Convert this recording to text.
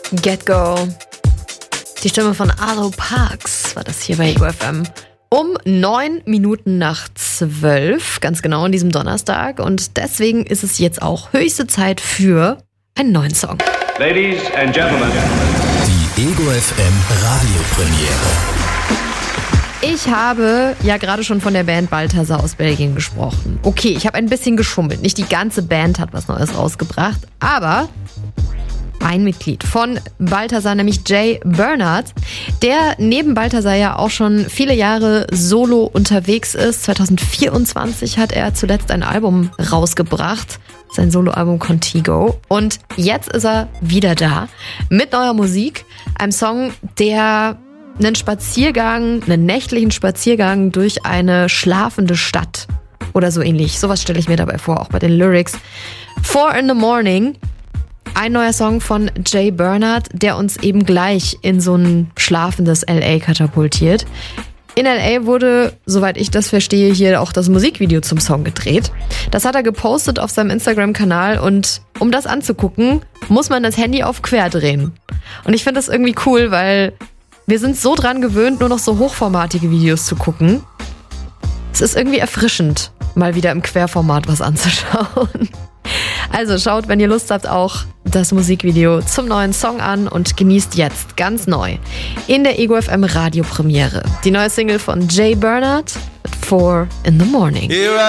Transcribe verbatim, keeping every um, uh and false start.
Get Go. Die Stimme von Arlo Parks war das hier bei E G O F M. Um neun Minuten nach zwölf, ganz genau an diesem Donnerstag. Und deswegen ist es jetzt auch höchste Zeit für einen neuen Song. Ladies and Gentlemen. Die E G O F M Radiopremiere. Ich habe ja gerade schon von der Band Balthasar aus Belgien gesprochen. Okay, ich habe ein bisschen geschummelt. Nicht die ganze Band hat was Neues rausgebracht, aber ein Mitglied von Balthasar, nämlich Jay Bernard, der neben Balthasar ja auch schon viele Jahre solo unterwegs ist. zwanzig vierundzwanzig hat er zuletzt ein Album rausgebracht, sein Soloalbum Contigo. Und jetzt ist er wieder da mit neuer Musik, einem Song, der einen Spaziergang, einen nächtlichen Spaziergang durch eine schlafende Stadt oder so ähnlich. Sowas stelle ich mir dabei vor, auch bei den Lyrics. Four in the Morning. Ein neuer Song von Jay Bernard, der uns eben gleich in so ein schlafendes L A katapultiert. In L A wurde, soweit ich das verstehe, hier auch das Musikvideo zum Song gedreht. Das hat er gepostet auf seinem Instagram-Kanal und um das anzugucken, muss man das Handy auf quer drehen. Und ich finde das irgendwie cool, weil wir sind so dran gewöhnt, nur noch so hochformatige Videos zu gucken. Es ist irgendwie erfrischend, mal wieder im Querformat was anzuschauen. Also schaut, wenn ihr Lust habt, auch das Musikvideo zum neuen Song an und genießt jetzt ganz neu in der E G O F M Radiopremiere die neue Single von Jay Bernard, Four in the Morning.